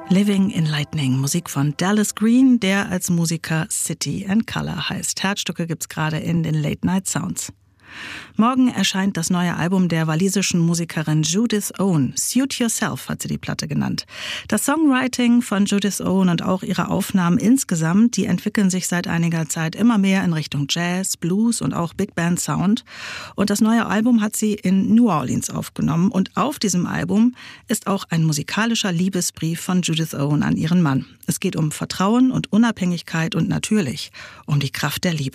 Living in Lightning, Musik von Dallas Green, der als Musiker City and Color heißt. Herzstücke gibt's gerade in den Late Night Sounds. Morgen erscheint das neue Album der walisischen Musikerin Judith Owen. Suit Yourself hat sie die Platte genannt. Das Songwriting von Judith Owen und auch ihre Aufnahmen insgesamt, die entwickeln sich seit einiger Zeit immer mehr in Richtung Jazz, Blues und auch Big Band Sound. Und das neue Album hat sie in New Orleans aufgenommen. Und auf diesem Album ist auch ein musikalischer Liebesbrief von Judith Owen an ihren Mann. Es geht um Vertrauen und Unabhängigkeit und natürlich um die Kraft der Liebe.